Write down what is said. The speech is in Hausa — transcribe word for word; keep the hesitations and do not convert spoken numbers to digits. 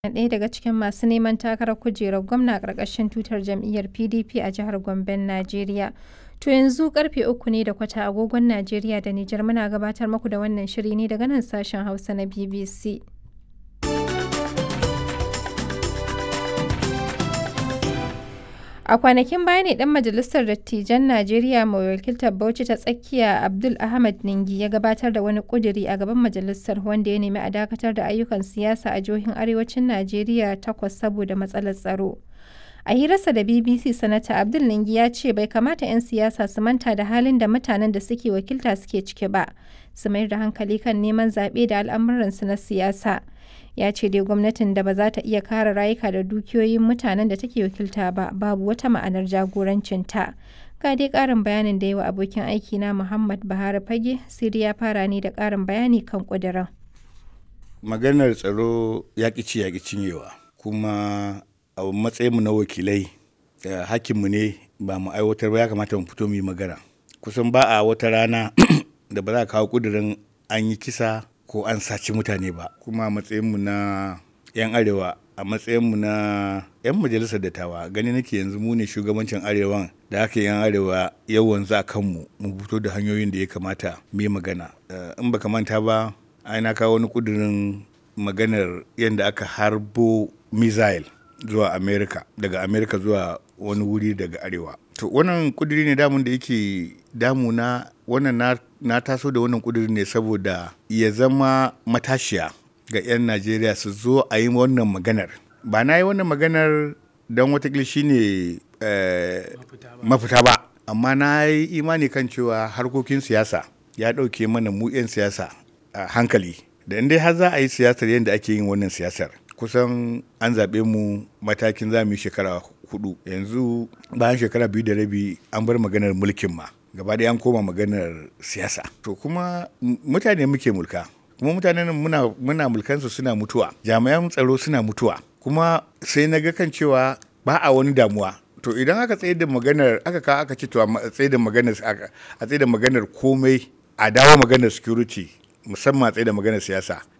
ɗaya daga cikin masu neman takarar kujerar gwamna a ƙarƙashin tutar jam'iyyar P D P a jihar Gomben, Najeriya. To yanzu ƙarfe uku ne da kwata agogon Najeriya da Nijar, muna gabatar muku da wannan shiri ne daga nan sashen Hausa na B B C. A kwanakin baya ne ɗan majalisar dattijan Najeriya mai wakiltar Bauchi ta tsakiya Abdul Ahmad Ningi ya gabatar da wani ƙuduri a gaban majalisar wanda ya nemi a dakatar da ayyukan siyasa a jihohin arewacin Najeriya takwas saboda matsalar tsaro. A hirarsa da B B C, Sanata Abdul Ningi ya ce bai kamata 'yan siyasa su manta da halin da mutanen da suke wakilta suke ciki ba, su mayar da hankali kan neman zaɓe da al'amuransu na siyasa. Ya ce dai gwamnatin da ba za ta iya kare rayuka da dukiyoyin mutanen da take wakilta ba, babu wata ma'anar jagorancinta. Ga dai ƙarin bayanin da yawa abokin aikina Muhammad Buhari Fage, Siri ya fara ne da ƙarin bayani kan ƙudurin. Maganar tsaro ya ƙi ci ya ƙi cinyewa, kuma a matsayinmu na wakilai hakkinmu ne ba mu aiwatar ba, ya kamata mu fito mu yi magana. Kusan ba a wata rana da ba za a kawo ƙudurin an yi kisa ko an saci mutane ba, kuma a matsayinmu na 'yan arewa, a matsayinmu na 'yan majalisar dattawa, gani nake yanzu mu ne shugabancin arewan da aka 'yan arewa yawan za kanmu mu fito da hanyoyin da ya kamata mu yi magana. In baka manta ba, ai na kawo wani kudirin maganar yadda aka harbo missile zuwa America, daga America zuwa wani wuri daga arewa. To wannan kudiri ne damun da yake damuna, wannan na, na taso da wannan kudiri ne saboda ya zama matashiya ga 'yan Najeriya su zo a yi wannan maganar. Ba na yi wannan maganar don watakila shi ne eh, mafita ba, amma na yi imani kan cewa harkokin siyasa ya ɗauke mana mu 'yan siyasa a hankali. Da inda har za a yi siyasar yadda ake yin wannan siyasar, kusan an zaɓe mu matakin za mu yi shekara hudu. Yanzu bayan shekara biyu da rabi an bar maganar mulkin ma, gaba ɗaya an koma maganar siyasa. To kuma mutane muke mulka, kuma mutanen muna, muna mulkansu suna mutuwa, jami'an tsaro suna mutuwa, kuma sai na ga kan cewa ba a wani damuwa. To idan aka tsaye da maganar, aka ka aka ce to a tsaye da maganar, a tsaye da maganar komai, a dawo maganar security, musamman a tsaye da maganar siyasa,